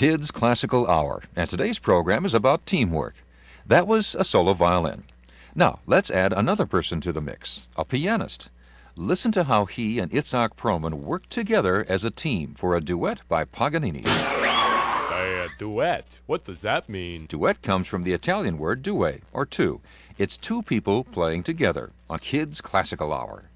Kids Classical Hour, and today's program is about teamwork. That was a solo violin. Now, let's add another person to the mix, a pianist. Listen to how he and Itzhak Perlman worked together as a team for a duet by Paganini. A duet? What does that mean? Duet comes from the Italian word due, or two. It's two people playing together on Kids Classical Hour.